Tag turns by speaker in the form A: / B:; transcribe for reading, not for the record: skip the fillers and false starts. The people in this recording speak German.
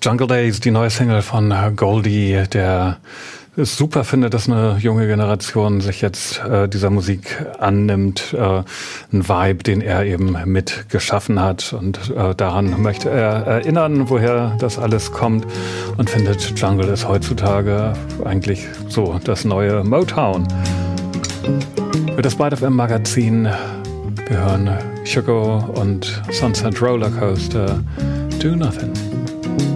A: Jungle Days, die neue Single von Goldie, der es super findet, dass eine junge Generation sich jetzt dieser Musik annimmt. Ein Vibe, den er eben mit geschaffen hat. Und daran möchte er erinnern, woher das alles kommt. Und findet, Jungle ist heutzutage eigentlich so das neue Motown. Für das Byte FM Magazin, wir hören Hugo und Sunset Rollercoaster, Do Nothing.